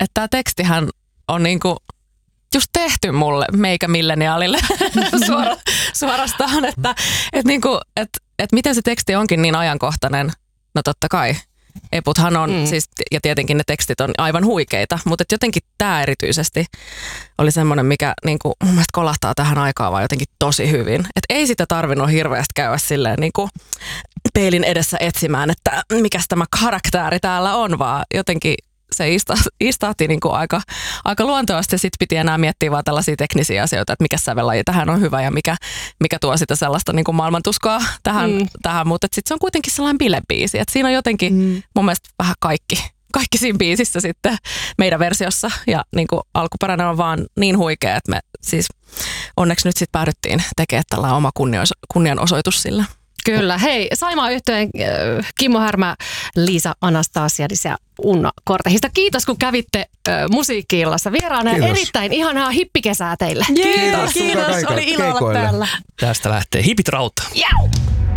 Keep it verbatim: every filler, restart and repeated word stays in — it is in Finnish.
että tämä tekstihän on niinku just tehty mulle, meikä milleniaalille Suora, suorastaan, että et niinku, et, et miten se teksti onkin niin ajankohtainen. No totta kai. Eputhan on, mm. siis, ja tietenkin ne tekstit on aivan huikeita, mutta jotenkin tämä erityisesti oli semmoinen, mikä niinku, mun mielestä kolahtaa tähän aikaan vaan jotenkin tosi hyvin. Että ei sitä tarvinnut hirveästi käydä silleen niinku peilin edessä etsimään, että mikäs tämä karakteri täällä on, vaan jotenkin se istahti niinku aika, aika luontevasti ja sitten piti enää miettiä vaan tällaisia teknisiä asioita, että mikä sävellaji tähän on hyvä ja mikä, mikä tuo sitä sellaista niinku maailmantuskaa tähän, mm. tähän. Mutta sitten se on kuitenkin sellainen bilebiisi, että siinä on jotenkin mm. mun mielestä vähän kaikki, kaikki siinä biisissä sitten meidän versiossa ja niinku alkuperäinen on vaan niin huikea, että me siis onneksi nyt sitten päädyttiin tekemään tällainen oma kunnianosoitus sillä. Kyllä. Hei, Saimaa yhtyeen äh, Kimmo Härmä, Liisa Anastasiadis ja Unno Kortehista. Kiitos, kun kävitte äh, Musiikki-illassa vieraana. Erittäin ihanaa hippikesää teille. Kiitos. Kiitos. Kiitos. Oli ilo olla täällä. Tästä lähtee hipit rauta. Jau!